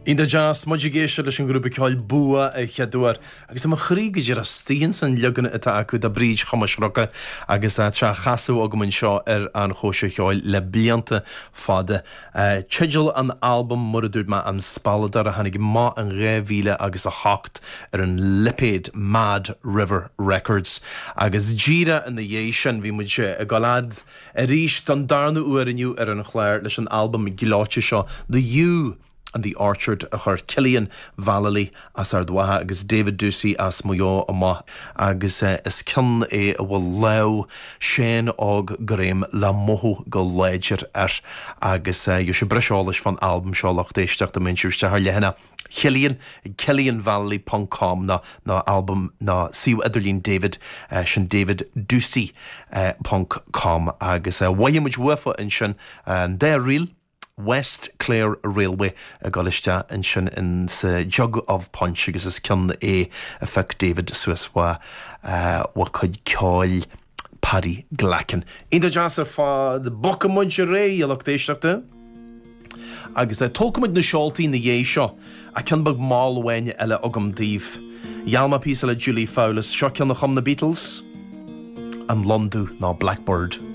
Inda jazz mudgigéisi leis an grúpa ceáil bua a cheadúar agus am chrígus ar a stíon san legan atá acu a bríd chumasrocha agus tre chaú agamann seo ar an chóise cheáil le blianta fada. Tidil an album murúd me an spalladar a hanig má an réhíle agus a hacht ar an Lipid Mad River Records agus díra in na dhé sin bhí mu a galad a ríis don darna uair aniu ar an chléir leis an album giláte seo The You and the Orchard a chur Killian Valley as ar dwatha agus David Ducey as muo ama agus is cin a bhfuil leo Shane og Graham la mohu go léidir agus you sé brisális fan album seo lach déisteach a minisiúiste haar lehanna Killianvalley.com na album na siw idirlín David sin David Ducey.com agus waimid wafa in sin de real West Clare Railway a galiste in sin in sa Jug of Punch agus is cin a feic David Suiswa wa chud ceáil Paddy Glacken. Inda jazz fa de bocammuinte ré a lach déisteachta agus tócamid na seoltaí na dhé seo a cin bag máil bhaine eile agam díomh. Yalma písa le Julie Fowlis seo cin na chum na Beatles an Londú ná Blackbird.